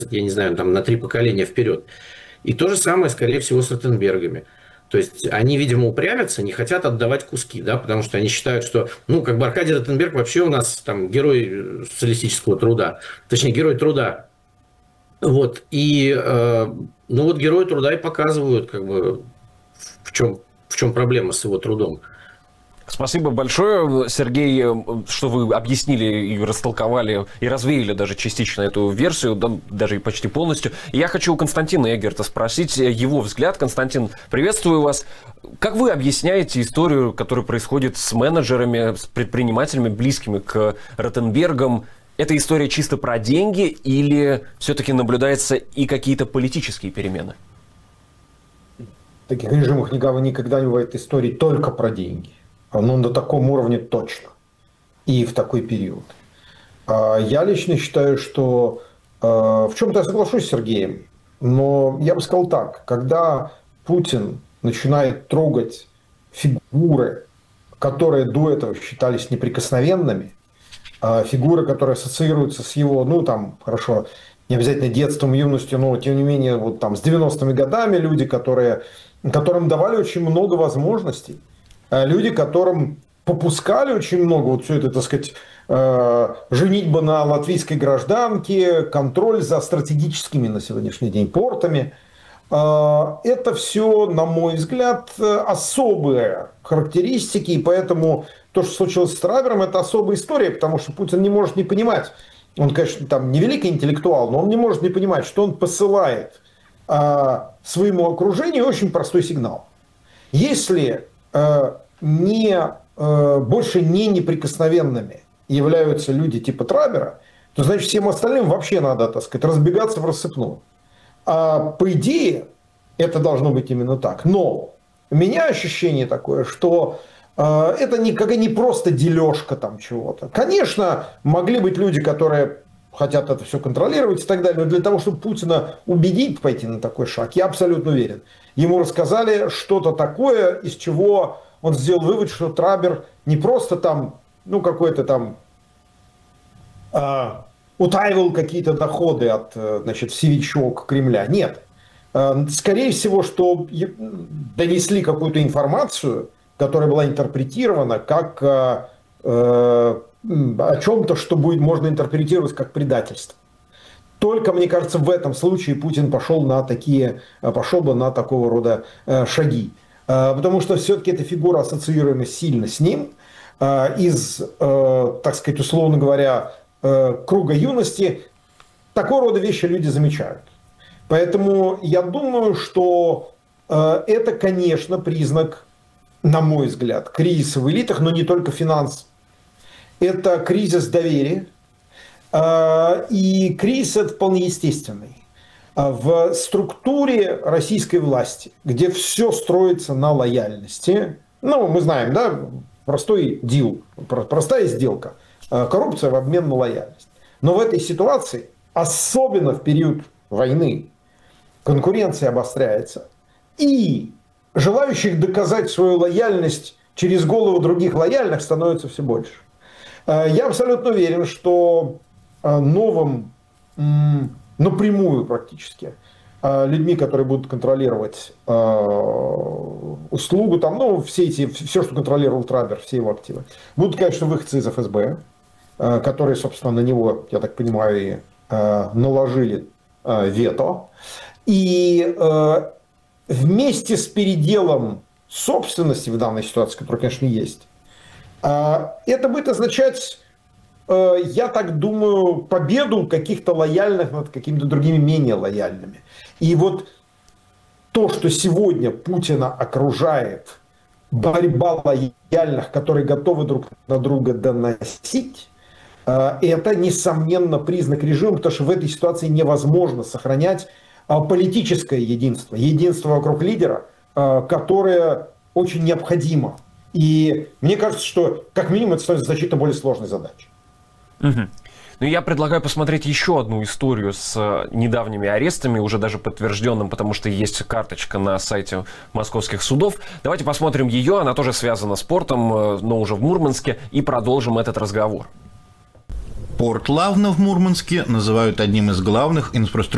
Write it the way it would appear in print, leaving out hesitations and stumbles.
я не знаю, там на 3 поколения вперед. И то же самое, скорее всего, с Ротенбергами. То есть они, видимо, упрямятся, не хотят отдавать куски, да, потому что они считают, что, ну, как бы Аркадий Ротенберг вообще у нас там герой социалистического труда, точнее, герой труда. Вот, и, ну, вот герои труда и показывают, как бы, в чем проблема с его трудом. Спасибо большое, Сергей, что вы объяснили и растолковали, и развеяли даже частично эту версию, да, даже и почти полностью. И я хочу у Константина Эггерта спросить его взгляд. Константин, приветствую вас. Как вы объясняете историю, которая происходит с менеджерами, с предпринимателями, близкими к Ротенбергам? Это история чисто про деньги или все-таки наблюдаются и какие-то политические перемены? В таких режимах никогда не бывает истории только про деньги. Ну, на таком уровне точно. И в такой период. Я лично считаю, что в чем-то я соглашусь с Сергеем, но я бы сказал так. Когда Путин начинает трогать фигуры, которые до этого считались неприкосновенными, фигуры, которые ассоциируются с его, ну, там, хорошо, не обязательно детством, юностью, но, тем не менее, вот там с 90-ми годами люди, которым давали очень много возможностей, люди, которым попускали очень много, вот все это, так сказать, женитьба на латвийской гражданке, контроль за стратегическими на сегодняшний день портами. Это все, на мой взгляд, особые характеристики, и поэтому то, что случилось с Трабером, это особая история, потому что Путин не может не понимать, он, конечно, там не великий интеллектуал, но он не может не понимать, что он посылает своему окружению очень простой сигнал. Если больше не неприкосновенными являются люди типа Трабера, то значит всем остальным вообще надо, так сказать, разбегаться в рассыпную. А по идее это должно быть именно так. Но у меня ощущение такое, что это не просто дележка там чего-то. Конечно, могли быть люди, которые хотят это все контролировать и так далее, но для того, чтобы Путина убедить пойти на такой шаг, я абсолютно уверен. Ему рассказали что-то такое, из чего он сделал вывод, что Трабер не просто там, ну, какой-то там утаивал какие-то доходы от, значит, всевичок Кремля. Нет. Скорее всего, что донесли какую-то информацию, которая была интерпретирована как о чем-то, что можно интерпретировать как предательство. Только, мне кажется, в этом случае Путин пошел бы на такого рода шаги. Потому что все-таки эта фигура ассоциируема сильно с ним. Из, так сказать, условно говоря, круга юности такого рода вещи люди замечают. Поэтому я думаю, что это, конечно, признак, на мой взгляд, кризиса в элитах, но не только финансов. Это кризис доверия. И кризис этот вполне естественный. В структуре российской власти, где все строится на лояльности, ну, мы знаем, да, простой дил, простая сделка, коррупция в обмен на лояльность. Но в этой ситуации, особенно в период войны, конкуренция обостряется, и желающих доказать свою лояльность через голову других лояльных становится все больше. Я абсолютно уверен, что новым, напрямую практически, людьми, которые будут контролировать услугу, там, ну, все, что контролировал Трабер, все его активы, будут, конечно, выходцы из ФСБ, которые, собственно, на него, я так понимаю, и наложили вето. И вместе с переделом собственности в данной ситуации, которая, конечно, есть, это будет означать, я так думаю, победу каких-то лояльных над какими-то другими менее лояльными. И вот то, что сегодня Путина окружает борьба лояльных, которые готовы друг на друга доносить, это, несомненно, признак режима, потому что в этой ситуации невозможно сохранять политическое единство, единство вокруг лидера, которое очень необходимо. И мне кажется, что как минимум это становится значительно более сложной задачей. Угу. Ну, я предлагаю посмотреть еще одну историю с недавними арестами, уже даже подтвержденным, потому что есть карточка на сайте московских судов. Давайте посмотрим ее, она тоже связана с спортом, но уже в Мурманске, и продолжим этот разговор. Порт Лавна в Мурманске называют одним из главных инфраструктурных